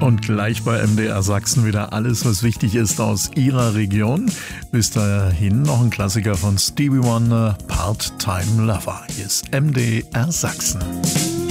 Und gleich bei MDR Sachsen wieder alles, was wichtig ist aus Ihrer Region. Bis dahin noch ein Klassiker von Stevie Wonder, Part-Time Lover. Hier ist MDR Sachsen.